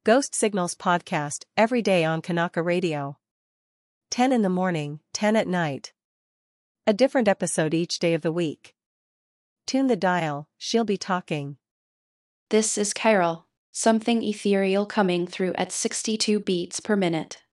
Ghost Signals podcast every day on Kanaka Radio. 10 in the morning, 10 at night. A different episode each day of the week. Tune the dial, she'll be talking. This is Carol, something ethereal coming through at 62 beats per minute.